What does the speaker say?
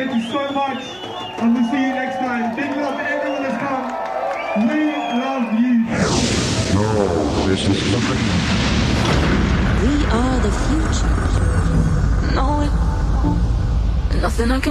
thank you so much, and we'll see you next time. Big love to everyone that's come. We love you. No, this is nothing. We are the future. No, nothing I can